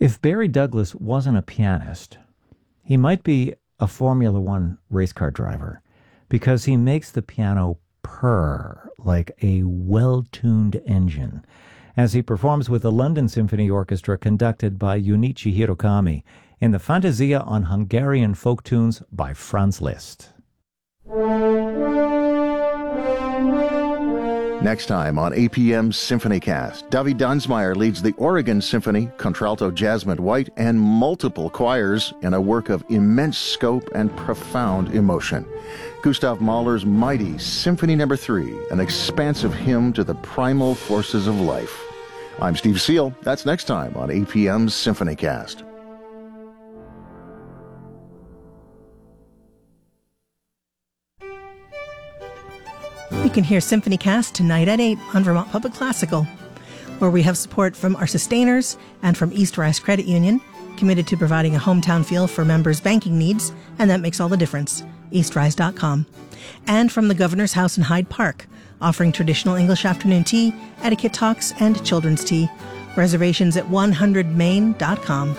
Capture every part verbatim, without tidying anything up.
If Barry Douglas wasn't a pianist, he might be a Formula One race car driver because he makes the piano purr like a well-tuned engine as he performs with the London Symphony Orchestra conducted by Junichi Hirokami in the Fantasia on Hungarian Folk Tunes by Franz Liszt. Next time on A P M's SymphonyCast, Davi Dunsmeyer leads the Oregon Symphony, contralto Jasmine White, and multiple choirs in a work of immense scope and profound emotion. Gustav Mahler's mighty Symphony Number Three, an expansive hymn to the primal forces of life. I'm Steve Seal. That's next time on A P M's SymphonyCast. You can hear SymphonyCast tonight at eight on Vermont Public Classical, where we have support from our sustainers and from East Rise Credit Union, committed to providing a hometown feel for members' banking needs, and that makes all the difference. east rise dot com. And from the Governor's House in Hyde Park, offering traditional English afternoon tea, etiquette talks, and children's tea. Reservations at one hundred main dot com.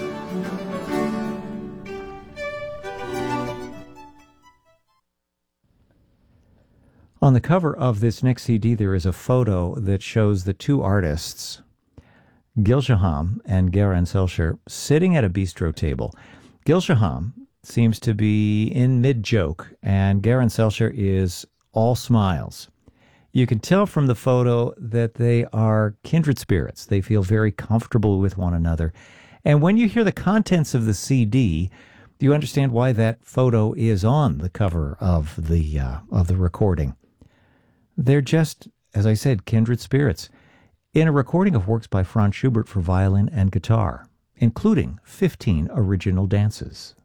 On the cover of this next C D, there is a photo that shows the two artists, Gil Shaham and Geran Selcher, sitting at a bistro table. Gil Shaham seems to be in mid-joke, and Geran Selcher is all smiles. You can tell from the photo that they are kindred spirits. They feel very comfortable with one another. And when you hear the contents of the C D, you understand why that photo is on the cover of the uh, of the recording. They're just, as I said, kindred spirits in a recording of works by Franz Schubert for violin and guitar, including fifteen original dances.